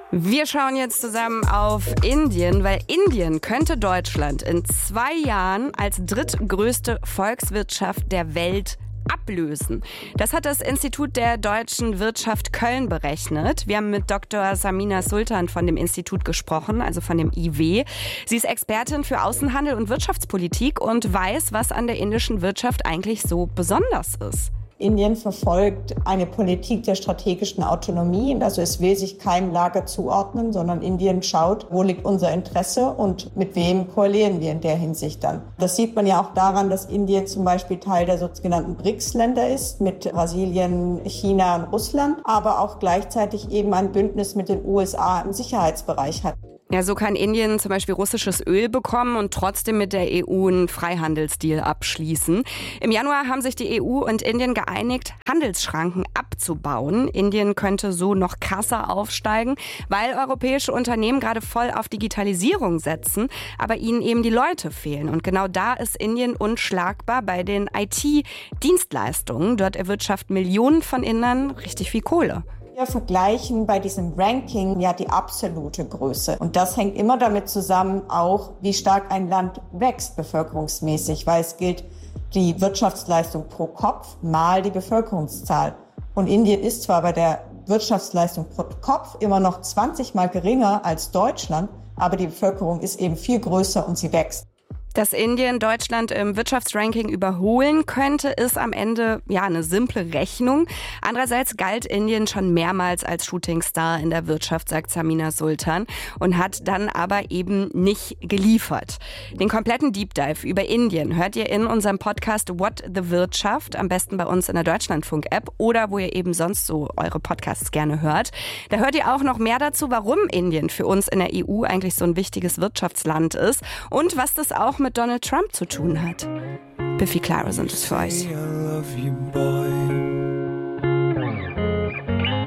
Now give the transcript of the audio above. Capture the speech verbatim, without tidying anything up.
Wir schauen jetzt zusammen auf Indien, weil Indien könnte Deutschland in zwei Jahren als drittgrößte Volkswirtschaft der Welt ablösen. Das hat das Institut der deutschen Wirtschaft Köln berechnet. Wir haben mit Doktor Samina Sultan von dem Institut gesprochen, also von dem I W. Sie ist Expertin für Außenhandel und Wirtschaftspolitik und weiß, was an der indischen Wirtschaft eigentlich so besonders ist. Indien verfolgt eine Politik der strategischen Autonomie. Also es will sich keinem Lager zuordnen, sondern Indien schaut, wo liegt unser Interesse und mit wem koalieren wir in der Hinsicht dann. Das sieht man ja auch daran, dass Indien zum Beispiel Teil der sogenannten B R I C S-Länder ist, mit Brasilien, China und Russland, aber auch gleichzeitig eben ein Bündnis mit den U S A im Sicherheitsbereich hat. Ja, so kann Indien zum Beispiel russisches Öl bekommen und trotzdem mit der E U einen Freihandelsdeal abschließen. Im Januar haben sich die E U und Indien geeinigt, Handelsschranken abzubauen. Indien könnte so noch krasser aufsteigen, weil europäische Unternehmen gerade voll auf Digitalisierung setzen, aber ihnen eben die Leute fehlen. Und genau da ist Indien unschlagbar bei den I T-Dienstleistungen. Dort erwirtschaften Millionen von Indern richtig viel Kohle. Wir vergleichen bei diesem Ranking ja die absolute Größe. Und das hängt immer damit zusammen, auch wie stark ein Land wächst bevölkerungsmäßig, weil es gilt die Wirtschaftsleistung pro Kopf mal die Bevölkerungszahl. Und Indien ist zwar bei der Wirtschaftsleistung pro Kopf immer noch zwanzig Mal geringer als Deutschland, aber die Bevölkerung ist eben viel größer und sie wächst. Dass Indien Deutschland im Wirtschaftsranking überholen könnte, ist am Ende ja eine simple Rechnung. Andererseits galt Indien schon mehrmals als Shootingstar in der Wirtschaft, sagt Samina Sultan, und hat dann aber eben nicht geliefert. Den kompletten Deep Dive über Indien hört ihr in unserem Podcast What the Wirtschaft, am besten bei uns in der Deutschlandfunk-App oder wo ihr eben sonst so eure Podcasts gerne hört. Da hört ihr auch noch mehr dazu, warum Indien für uns in der E U eigentlich so ein wichtiges Wirtschaftsland ist und was das auch mit Donald Trump zu tun hat. Biffy Clyro sind es für euch.